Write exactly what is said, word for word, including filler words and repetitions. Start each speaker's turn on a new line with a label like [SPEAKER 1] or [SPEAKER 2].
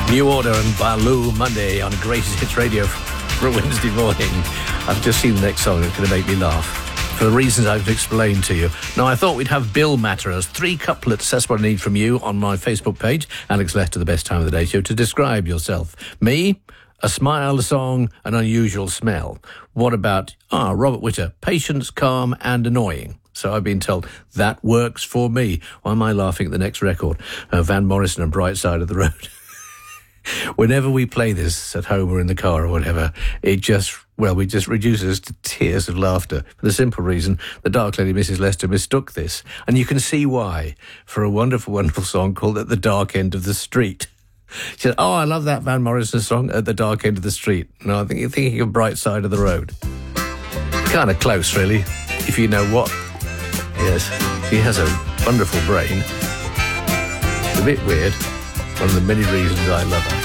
[SPEAKER 1] New Order and Baloo Monday on Greatest Hits Radio for a Wednesday morning. I've just seen the next song. It's going to make me laugh for the reasons I've explained to you. Now, I thought we'd have Bill Matterers, three couplets, that's what I need from you, on my Facebook page, Alex Lester, the Best Time of the Day Show, to describe yourself. Me, a smile, a song, an unusual smell. What about, ah, Robert Witter, patience, calm and annoying. So I've been told that works for me. Why am I laughing at the next record? Uh, Van Morrison and Bright Side of the Road. Whenever we play this at home or in the car or whatever, it just, well, we just reduces to tears of laughter for the simple reason the Dark Lady Missus Lester mistook this. And you can see why, for a wonderful, wonderful song called At the Dark End of the Street. She said, oh, I love that Van Morrison song, At the Dark End of the Street. No, I think you're thinking of Bright Side of the Road. Kind of close, really, if you know what. Yes, she has a wonderful brain. It's a bit weird. One of the many reasons I love her.